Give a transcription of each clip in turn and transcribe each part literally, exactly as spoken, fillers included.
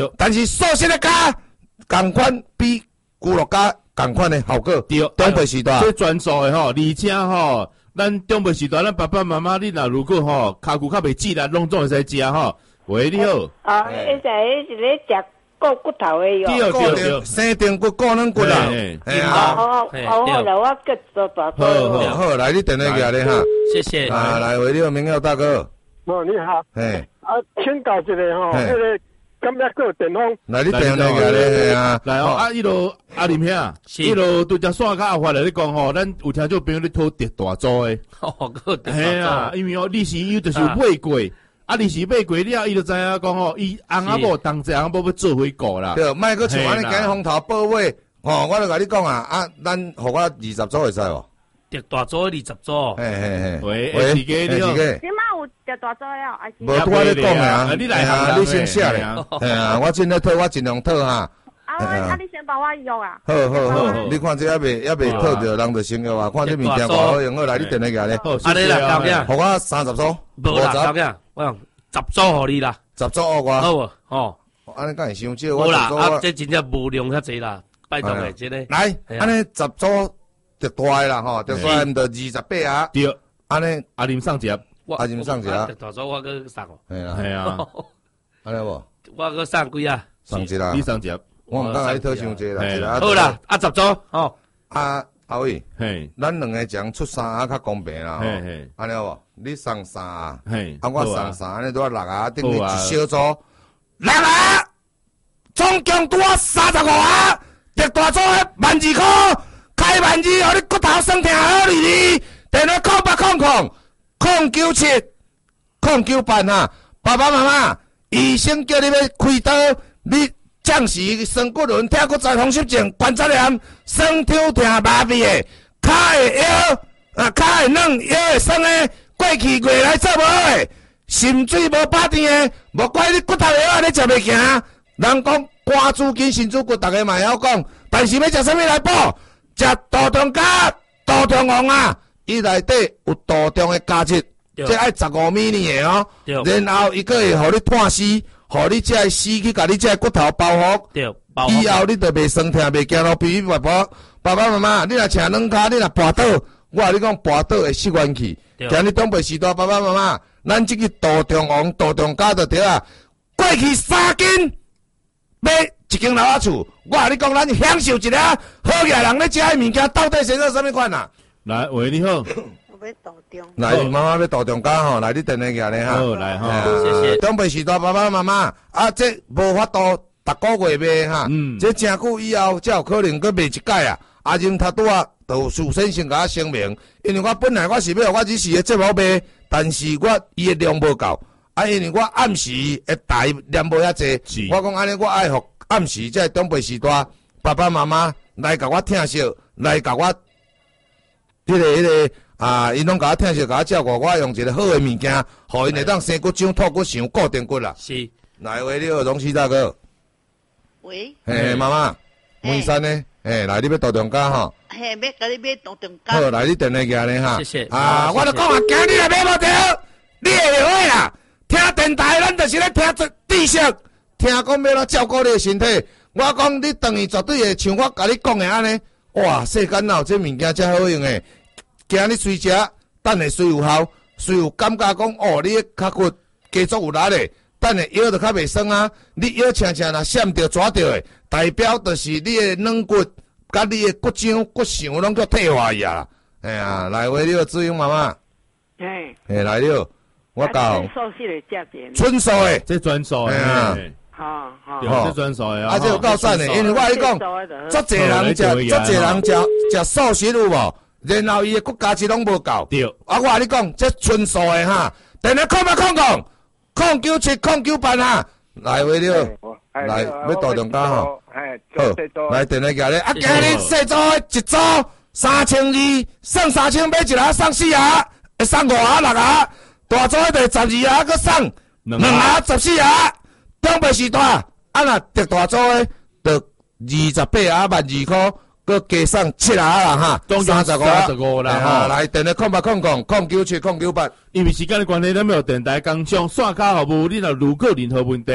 但是素食的家，同款比娱乐家同款的效果。 对， 中培时代。 这专属的吼，而且吼，咱中培时代，咱爸爸妈妈，你若如果吼骹骨较袂挤力，拢总会使食吼。喂，你好。 啊，迄个是咧食骨骨头的哟。 对对对， 生丁骨、骨软骨啦。 哎呀，好，好，好了，我叫做大哥。 好好，来你电话过来哈。 谢谢。 啊，来，喂，你好，明耀大哥。 哦，你好。 嘿。 啊，请教一个吼，迄个感觉个电风。 来，你电话过来嘿啊。 来哦，啊，迄落阿林兄，迄落拄则线卡发来咧讲吼，咱有听到朋友咧讨特大租的。 哦，个特大租。 嘿啊，因为哦，你是伊就是有买过。啊！你是买过了，伊就知影讲吼，伊翁仔某当这翁仔某要做回顾啦。 对，莫搁像安尼拣风头报尾，吼，我就甲你讲啊，啊，咱互我二十组会使无？ 特大组二十组。 嘿嘿嘿， 喂，喂，自己你好。 即马有特大组了，还是？ 无拄仔咧讲啊， 你来啊，你先写咧，嘿啊，我尽咧讨，我尽量讨哈。 啊，啊，你先帮我约啊。 好好好，你看这还未还未讨着，人就先约啊。看这物件偌好用，好来你电话过来。 啊，你来搞囝， 互我三十组， 无啦，搞囝，我讲。十组互你啦， 十组我我好无？吼， 安尼敢会伤少？ 无啦，啊，这真正无量遐济啦，拜托诶，真诶。 来，安尼十组就大啦吼，就大毋着二十八啊。 对， 安尼阿林上节， 阿林上节， 大组我搁送哦。 系啦， 系啊， 安尼无？ 我搁送几啊？ 上节啦， 你上节， 我毋敢甲你讨伤济啦。 好啦，啊十组吼， 啊阿伟， 嘿， 咱两个讲出三啊较公平啦。 嘿嘿， 安尼无？你送三啊， 嘿， 啊我送三，安尼拄啊六啊，等于一小组六啊，总共拄啊三十五啊，特大组的万二箍，开万二，互你骨头酸痛好哩哩。电话空八空空空九七空九八哈，爸爸妈妈，医生叫你要开刀，你暂时酸骨轮、跳骨在风湿症、关节炎、酸痛痛麻痹的，脚会腰啊，脚会软，腰会酸的。过去月来做无诶，心水无把电诶，无怪你骨头会安尼食袂行。人讲肝主筋，心主骨，逐个嘛会晓讲。但是要食啥物来补？食杜仲甲、杜仲黄啊，伊内底有杜仲诶价值，这爱十五米呢诶哦。然后伊个会互你炭丝，互你这丝去甲你这骨头包覆。以后你就袂酸痛，袂惊到皮皮拔拔。爸爸妈妈，你若穿软骹，你若跋倒，我甲你讲跋倒会失元气。今日东北时代，爸爸妈妈，咱即个杜仲王、杜仲家就对啊。过去三斤买一间老厝，我甲你讲，咱享受一下好野人咧食诶物件，到底生做啥物款啊？ 来，喂，你好。 我要杜仲。 来，妈妈要杜仲家吼，来你电话过来哈。 好，来哈， 谢谢。 东北时代，爸爸妈妈，啊，这无法度逐个月卖哈， 嗯， 这真久以后才有可能搁卖一届啊。阿仁他拄啊。就事先先甲我声明，因为我本来我是要我日时的节目卖，但是我伊的量无够，啊，因为我暗时的台量无遐济，我讲安尼我爱互暗时在东北时代爸爸妈妈来甲我听惜，来甲我，迄个迄个啊，因拢甲我听惜，甲我照顾，我用一个好的物件，互因会当生骨长、吐骨长、固定骨啦。 是， 来喂，你好，荣熙大哥。 喂。 嘿，妈妈，文山呢？诶，来你要杜仲家吼。 嘿，要甲你买杜仲家。 好，来你电话过来哈。 谢谢。 啊，我就讲啊，今日来买无着，你会会啦。听电台，咱就是咧听知识，听讲要怎照顾你的身体。我讲你等于绝对会像我甲你讲的安尼。哇，世间哪有这物件遮好用诶？今日随食，等下随有效，随有感觉讲哦，你的脚骨加足有力诶。等下腰就较袂酸啊，你腰轻轻若闪着抓着诶，代表就是你的软骨。甲你的骨浆、骨相拢叫退化去啊！哎呀，来喂，你好，志勇妈妈。 嘿。 哎，来了，我教。 纯素系的价钱。 纯素的， 这专属的。 哎呀。 好好。 这专属的啊，这有够赞的，因为我跟你讲，足侪人食，足侪人食食素食有无？然后伊的骨价值拢无够。 对。 啊，我跟你讲，这纯素的哈，电话空八空空，空九七空九八哈，来喂，你好。来，要杜仲家吼，好，来电话过来。啊，今日细组一组三千二，送三千买一盒送四盒，会送五盒六盒，大组迄个十二盒，搁送两盒十四盒。中北时代，啊若特大组诶，就二十八盒万二箍，搁加送七盒啦哈，三十五三十五啦哈。 来电话空八空空空九七空九八。 因为时间的关系，咱要电台工商线卡服务，你若如果任何问题。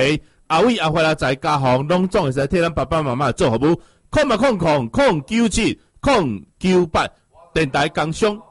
阿伟阿花啦在家访拢总会使替咱爸爸妈妈做服务。空嘛空空空九七空九八，电台工商